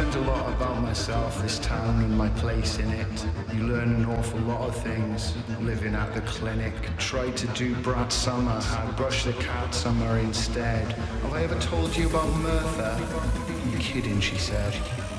learned a lot about myself, this town and my place in it. You learn an awful lot of things, living at the clinic. Tried to do Brat Summer, had Brush the Cat Summer instead. Have I ever told you about Merthyr? I'm kidding, she said.